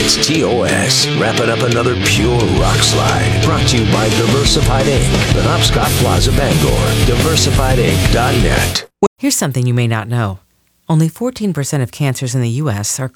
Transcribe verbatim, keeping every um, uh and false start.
It's T O S, wrapping up another pure rock slide. Brought to you by Diversified Incorporated. The Hopscotch Plaza, Bangor. diversified inc dot net. Here's something you may not know. Only fourteen percent of cancers in the U S are